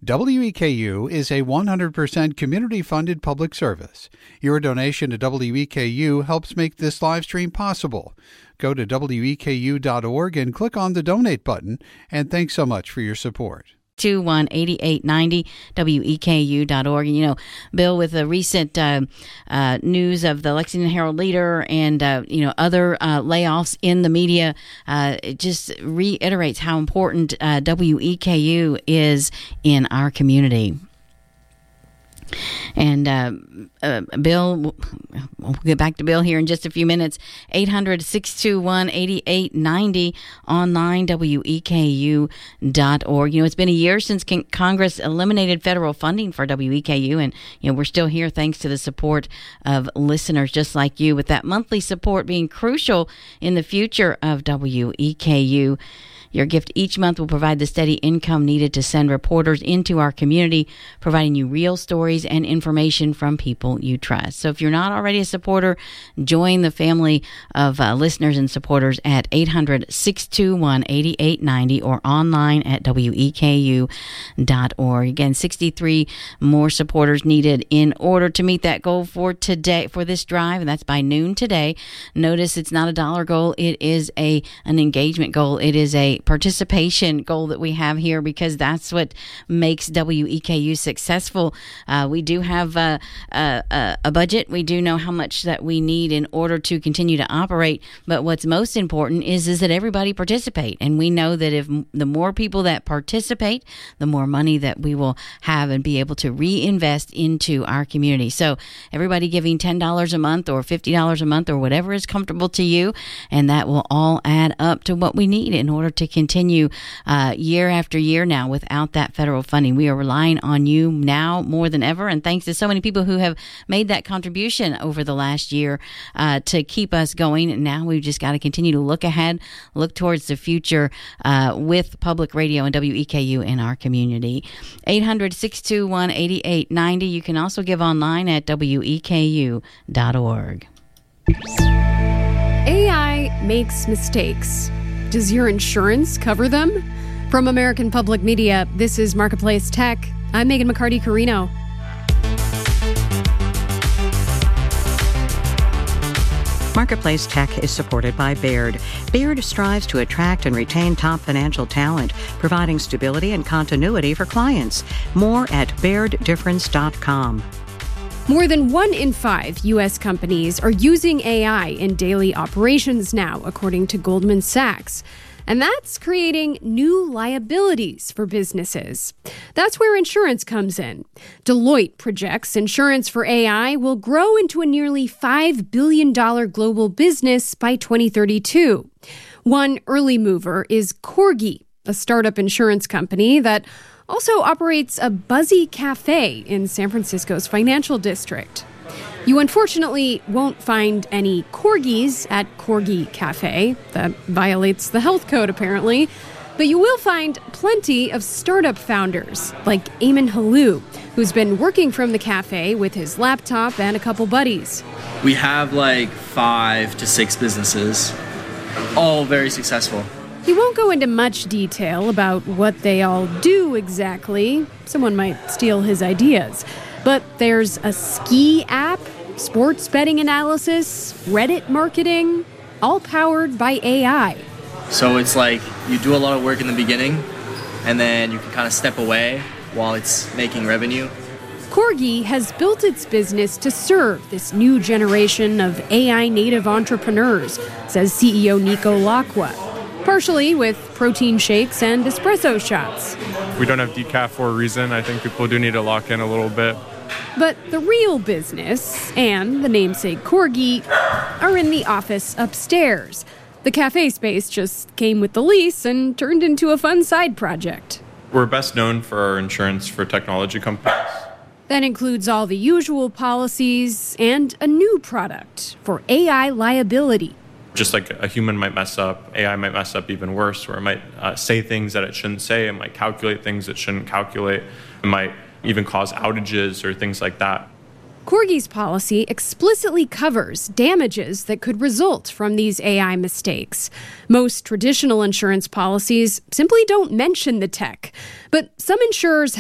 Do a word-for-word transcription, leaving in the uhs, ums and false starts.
W E K U is a one hundred percent community-funded public service. Your donation to W E K U helps make this live stream possible. Go to W E K U dot org and click on the donate button, and thanks so much for your support. two one eight eight nine zero, W E K U dot org. And, you know, Bill, with the recent uh, uh, news of the Lexington Herald-Leader and, uh, you know, other uh, layoffs in the media, uh, it just reiterates how important uh, W E K U is in our community. And uh, uh, Bill, we'll get back to Bill here in just a few minutes. eight hundred, six two one, eight eight nine zero, online, W E K U dot org. You know, it's been a year since con- Congress eliminated federal funding for W E K U, and, you know, we're still here thanks to the support of listeners just like you, with that monthly support being crucial in the future of W E K U. Your gift each month will provide the steady income needed to send reporters into our community, providing you real stories and information from people you trust. So if you're not already a supporter, join the family of uh, listeners and supporters at eight hundred, six two one, eight eight nine zero or online at W E K U dot org. Again, sixty-three more supporters needed in order to meet that goal for today, for this drive, and that's by noon today. Notice it's not a dollar goal. It is a an engagement goal. It is a participation goal that we have here, because that's what makes W E K U successful. Uh, we do have uh, a, a budget. We do know how much that we need in order to continue to operate. But what's most important is, is that everybody participate. And we know that if the more people that participate, the more money that we will have and be able to reinvest into our community. So everybody giving ten dollars a month or fifty dollars a month or whatever is comfortable to you, and that will all add up to what we need in order to continue uh, year after year now without that federal funding. We are relying on you now more than ever, and thanks to so many people who have made that contribution over the last year uh, to keep us going. And now we've just got to continue to look ahead, look towards the future uh, with public radio and W E K U in our community. eight hundred, six two one, eight eight nine zero. You can also give online at W E K U dot org. A I makes mistakes. Does your insurance cover them? From American Public Media, this is Marketplace Tech. I'm Megan McCarty-Carino. Marketplace Tech is supported by Baird. Baird strives to attract and retain top financial talent, providing stability and continuity for clients. More at baird difference dot com. More than one in five U S companies are using A I in daily operations now, according to Goldman Sachs. And that's creating new liabilities for businesses. That's where insurance comes in. Deloitte projects insurance for A I will grow into a nearly five billion dollars global business by twenty thirty-two. One early mover is Corgi, a startup insurance company that also operates a buzzy cafe in San Francisco's financial district. You unfortunately won't find any corgis at Corgi Cafe. That violates the health code, apparently. But you will find plenty of startup founders, like Eamon Halou, who's been working from the cafe with his laptop and a couple buddies. We have like five to six businesses, all very successful. He won't go into much detail about what they all do exactly. Someone might steal his ideas. But there's a ski app, sports betting analysis, Reddit marketing, all powered by A I. So it's like you do a lot of work in the beginning, and then you can kind of step away while it's making revenue. Corgi has built its business to serve this new generation of A I native entrepreneurs, says C E O Nico Lacqua. Partially with protein shakes and espresso shots. We don't have decaf for a reason. I think people do need to lock in a little bit. But the real business and the namesake Corgi are in the office upstairs. The cafe space just came with the lease and turned into a fun side project. We're best known for our insurance for technology companies. That includes all the usual policies and a new product for A I liability. Just like a human might mess up, A I might mess up even worse, where it might uh, say things that it shouldn't say, it might calculate things it shouldn't calculate, it might even cause outages or things like that. Corgi's policy explicitly covers damages that could result from these A I mistakes. Most traditional insurance policies simply don't mention the tech, but some insurers